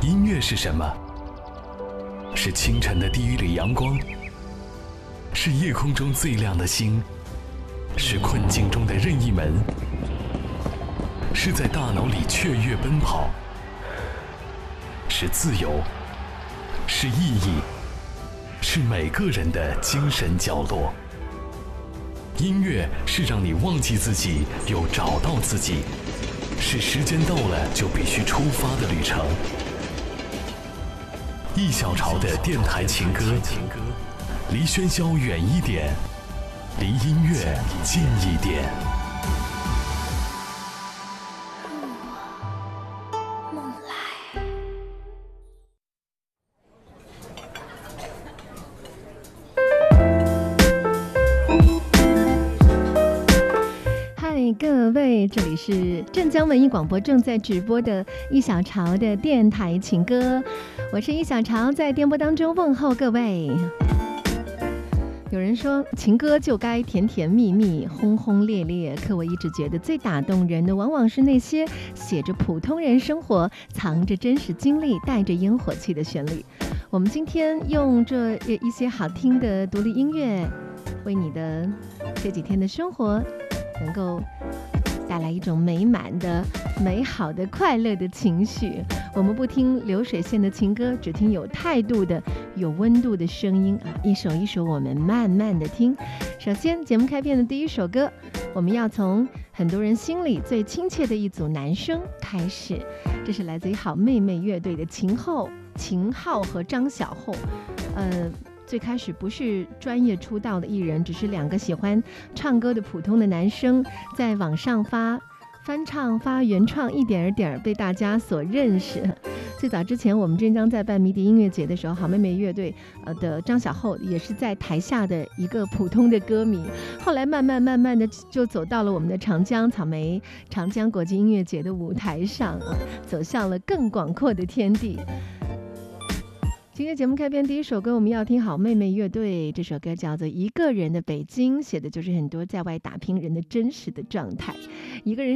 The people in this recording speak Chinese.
音乐是什么？是清晨的第一缕阳光，是夜空中最亮的星，是困境中的任意门，是在大脑里雀跃奔跑，是自由，是意义，是每个人的精神角落。音乐是让你忘记自己，又找到自己，是时间到了就必须出发的旅程。一小潮的电台情歌，离喧嚣远一点，离音乐近一点。 梦来。嗨，各位，这里是镇江文艺广播正在直播的一小潮的电台情歌，我是一小潮，在电波当中问候各位。有人说情歌就该甜甜蜜蜜轰轰烈烈，可我一直觉得最打动人的往往是那些写着普通人生活，藏着真实经历，带着烟火气的旋律。我们今天用这一些好听的独立音乐，为你的这几天的生活能够带来一种美满的、美好的、快乐的情绪。我们不听流水线的情歌，只听有态度的、有温度的声音啊！一首一首，我们慢慢的听。首先，节目开篇的第一首歌，我们要从很多人心里最亲切的一组男生开始。这是来自于好妹妹乐队的秦昊和张小厚。最开始不是专业出道的艺人，只是两个喜欢唱歌的普通的男生，在网上翻唱、发原创，一点儿点儿被大家所认识。最早之前，我们镇江在办迷笛音乐节的时候，好妹妹乐队的张小厚也是在台下的一个普通的歌迷，后来慢慢的就走到了我们的长江国际音乐节的舞台上啊，走向了更广阔的天地。今天节目开篇第一首歌，我们要听好妹妹乐队，这首歌叫做《一个人的北京》，写的就是很多在外打拼人的真实的状态。一个人